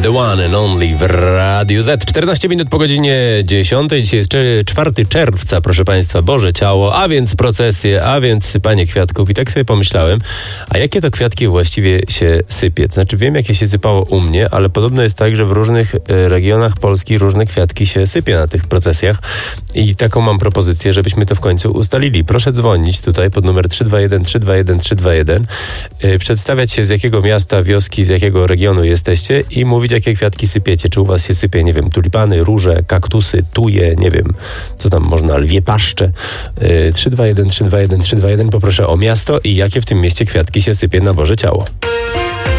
The One and Only w Radiu Z. 14 minut po godzinie 10. Dzisiaj jest 4 czerwca, proszę Państwa, Boże Ciało, a więc procesje, a więc sypanie kwiatków. I tak sobie pomyślałem, a jakie to kwiatki właściwie się sypie? To znaczy wiem, jakie się sypało u mnie, ale podobno jest tak, że w różnych regionach Polski różne kwiatki się sypie na tych procesjach. I taką mam propozycję, żebyśmy to w końcu ustalili. Proszę dzwonić tutaj pod numer 321 321 321, przedstawiać się, z jakiego miasta, wioski, z jakiego regionu jesteście i mówić, jakie kwiatki sypiecie. Czy u was się sypie, nie wiem, tulipany, róże, kaktusy, tuje, nie wiem, co tam można, lwie paszcze. 321 321 321, poproszę o miasto i jakie w tym mieście kwiatki się sypie na Boże Ciało.